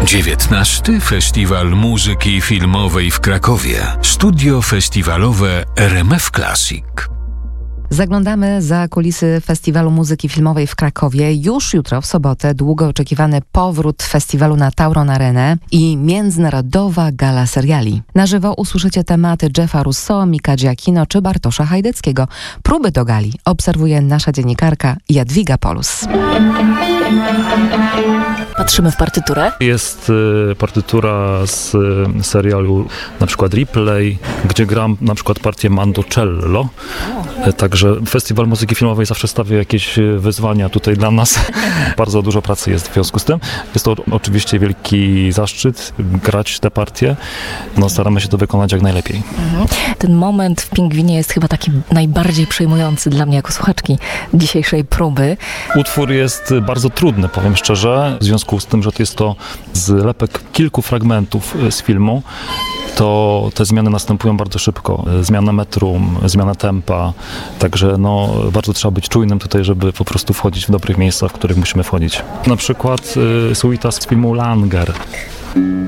19. Festiwal Muzyki Filmowej w Krakowie. Studio festiwalowe RMF Classic. Zaglądamy za kulisy Festiwalu Muzyki Filmowej w Krakowie. Już jutro, w sobotę, długo oczekiwany powrót festiwalu na Tauron Arenę i międzynarodowa gala seriali. Na żywo usłyszycie tematy Jeffa Russoa, Mika Giacchino czy Bartosza Hajdeckiego. Próby do gali obserwuje nasza dziennikarka Jadwiga Polus. Patrzymy w partyturę. Jest partytura z serialu na przykład Ripley, gdzie gram na przykład partię Mandocello. Także Festiwal Muzyki Filmowej zawsze stawia jakieś wyzwania tutaj dla nas. Bardzo dużo pracy jest w związku z tym. Jest to oczywiście wielki zaszczyt grać te partie. Staramy się to wykonać jak najlepiej. Ten moment w Pingwinie jest chyba taki najbardziej przejmujący dla mnie jako słuchaczki dzisiejszej próby. Utwór jest bardzo trudny, powiem szczerze, w związku z tym, że jest to zlepek kilku fragmentów z filmu. To te zmiany następują bardzo szybko. Zmiana metrum, zmiana tempa. Także bardzo trzeba być czujnym tutaj, żeby po prostu wchodzić w dobrych miejscach, w których musimy wchodzić. Na przykład suita z filmu Langer.